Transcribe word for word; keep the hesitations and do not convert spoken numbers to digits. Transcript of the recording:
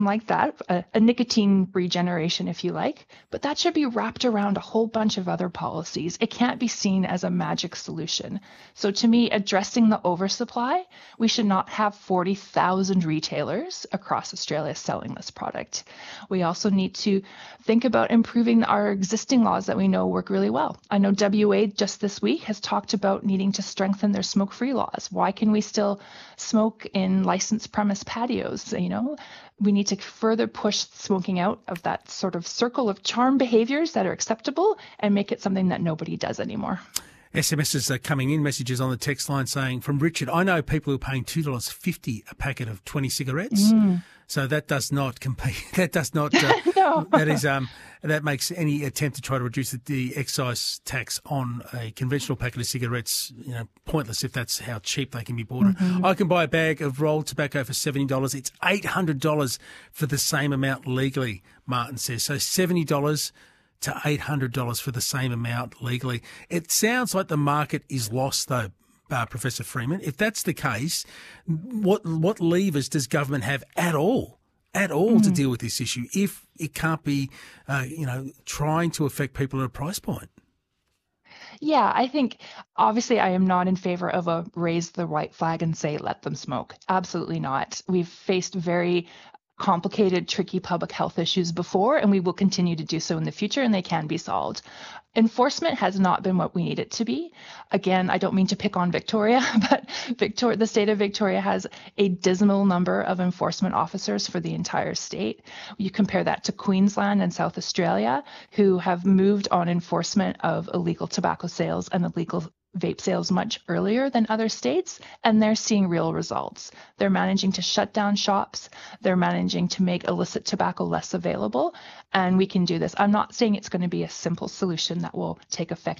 like that, a, a nicotine regeneration, if you like, but that should be wrapped around a whole bunch of other policies. It can't be seen as a magic solution. So to me, addressing the oversupply, we should not have forty thousand retailers across Australia selling this product. We also need to think about improving our existing laws that we know work really well. I know W A just this week has talked about needing to strengthen their smoke-free laws. Why can we still smoke in licensed premise patios? You know, we need to further push smoking out of that sort of circle of charm behaviors that are acceptable and make it something that nobody does anymore. S M Ses are coming in, messages on the text line saying, from Richard, I know people who are paying two dollars fifty a packet of twenty cigarettes. Mm. So that does not compete. That does not. Uh, no. That is. Um. That makes any attempt to try to reduce the, the excise tax on a conventional packet of cigarettes, you know, pointless if that's how cheap they can be bought. Mm-hmm. I can buy a bag of rolled tobacco for seventy dollars. It's eight hundred dollars for the same amount legally, Martin says. So seventy dollars to eight hundred dollars for the same amount legally. It sounds like the market is lost, though. Uh, Professor Freeman, if that's the case, what what levers does government have at all, at all mm. to deal with this issue if it can't be, uh, you know, trying to affect people at a price point? Yeah, I think obviously I am not in favor of a raise the white flag and say let them smoke. Absolutely not. We've faced very complicated, tricky public health issues before, and we will continue to do so in the future, and they can be solved. Enforcement has not been what we need it to be. Again, I don't mean to pick on Victoria, but Victoria, the state of Victoria has a dismal number of enforcement officers for the entire state. You compare that to Queensland and South Australia, who have moved on enforcement of illegal tobacco sales and illegal vape sales much earlier than other states, and they're seeing real results. They're managing to shut down shops. They're managing to make illicit tobacco less available, and we can do this. I'm not saying it's going to be a simple solution that will take effect